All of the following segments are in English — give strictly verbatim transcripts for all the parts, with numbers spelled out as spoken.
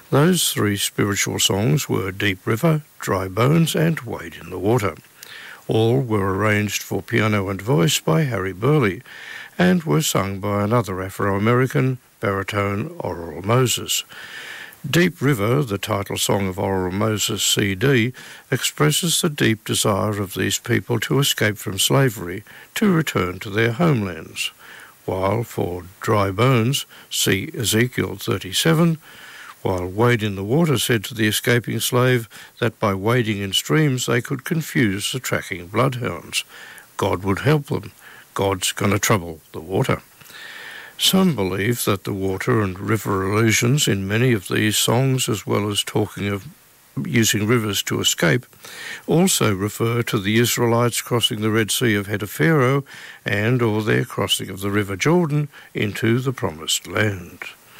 Those three spiritual songs were Deep River, Dry Bones and Wade in the Water. All were arranged for piano and voice by Harry Burleigh and were sung by another Afro-American, baritone Oral Moses. Deep River, the title song of Oral Moses' C D, expresses the deep desire of these people to escape from slavery, to return to their homelands, while for Dry Bones, see Ezekiel thirty-seven, while Wade in the Water said to the escaping slave that by wading in streams they could confuse the tracking bloodhounds. God would help them. God's going to trouble the water. Some believe that the water and river allusions in many of these songs, as well as talking of using rivers to escape, also refer to the Israelites crossing the Red Sea ahead of Pharaoh and or their crossing of the River Jordan into the Promised Land.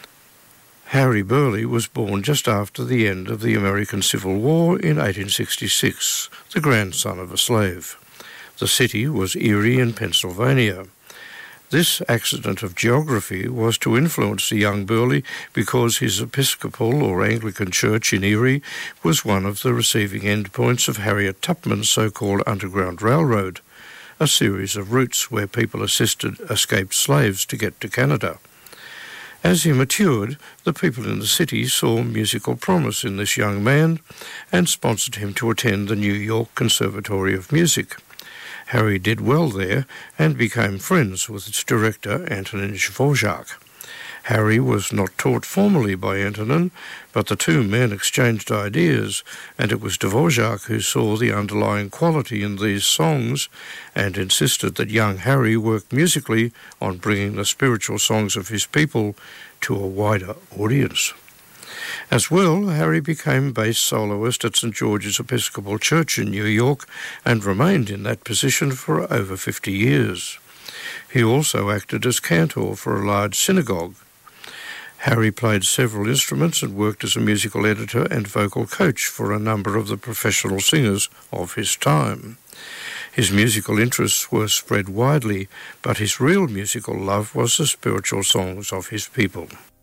Harry Burleigh was born just after the end of the American Civil War in eighteen sixty-six, the grandson of a slave. The city was Erie in Pennsylvania. This accident of geography was to influence the young Burleigh because his Episcopal or Anglican church in Erie was one of the receiving endpoints of Harriet Tubman's so-called Underground Railroad, a series of routes where people assisted escaped slaves to get to Canada. As he matured, the people in the city saw musical promise in this young man and sponsored him to attend the New York Conservatory of Music. Harry did well there and became friends with its director, Antonin Dvorak. Harry was not taught formally by Antonin, but the two men exchanged ideas, and it was Dvorak who saw the underlying quality in these songs and insisted that young Harry work musically on bringing the spiritual songs of his people to a wider audience. As well, Harry became bass soloist at Saint George's Episcopal Church in New York and remained in that position for over fifty years. He also acted as cantor for a large synagogue. Harry played several instruments and worked as a musical editor and vocal coach for a number of the professional singers of his time. His musical interests were spread widely, but his real musical love was the spiritual songs of his people.